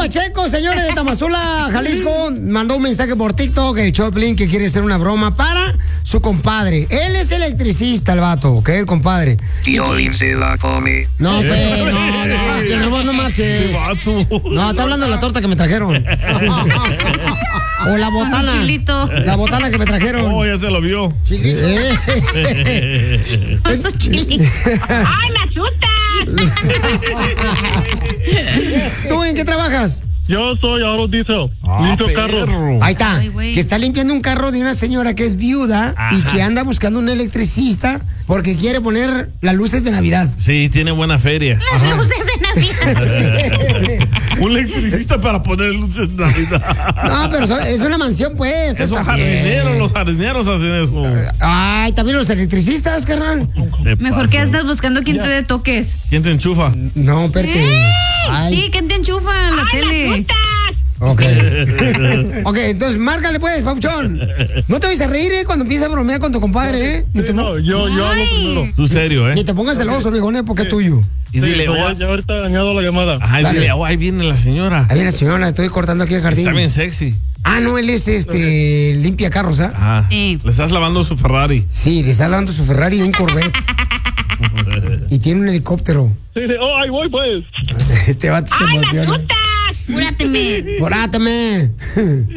Pacheco, señores de Tamazula, Jalisco, mandó un mensaje por TikTok, el Choplin, que quiere hacer una broma para su compadre. Él es electricista, el vato, ¿ok? El compadre. Piolín se la come. No, pues, no marches. No, está hablando de la torta que me trajeron. O la botana. Chilito. La botana que me trajeron. Oh, ya se lo vio. Sí. Oso chilito. ¡Ay, me asustas! ¿Tú en qué trabajas? Yo soy Aro Diesel. Limpio carros. Ahí está. Ay, güey. Que está limpiando un carro de una señora que es viuda y que anda buscando un electricista porque quiere poner las luces de Navidad. Sí, tiene buena feria. Las luces de Navidad. Un electricista para poner luces de Navidad. No, pero es una mansión, pues. Esos Está bien. los jardineros hacen eso. Ay, también los electricistas, carnal. Mejor que andas buscando quién te dé toques. ¿Quién te enchufa? No, espérate. Ay. Sí, ¿quién te enchufa en la tele? Ok. Ok, entonces márcale pues, Pauchón. No te vayas a reír, cuando empiezas a bromear con tu compadre, Sí, no, yo hablo primero. Tú serio, Ni te pongas celoso, viejo, porque es tuyo. Y dile, Ya ahorita he dañado la llamada. ajá, y Dale. dile, ahí viene la señora. Ahí viene la señora, estoy cortando aquí el jardín. Está bien sexy. Ah, no, él es limpia carros, ¿ah? Ajá. Sí. Le estás lavando su Ferrari. Sí, le está lavando su Ferrari y un Corvette. Y tiene un helicóptero. Sí, oh, ahí voy, pues. Este vato se emociona. Cúrateme. Poráteme.